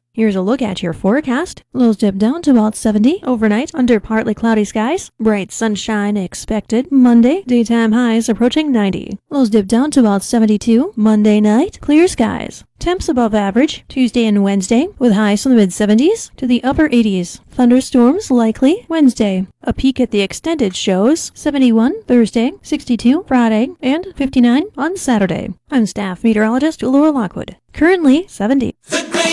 Here's a look at your forecast. Lows dip down to about 70 overnight under partly cloudy skies. Bright sunshine expected Monday. Daytime highs approaching 90. Lows dip down to about 72 Monday night. Clear skies. Temps above average Tuesday and Wednesday with highs from the mid-70s to the upper 80s. Thunderstorms likely Wednesday. A peek at the extended shows 71 Thursday, 62 Friday, and 59 on Saturday. I'm staff meteorologist Laura Lockwood. Currently 70.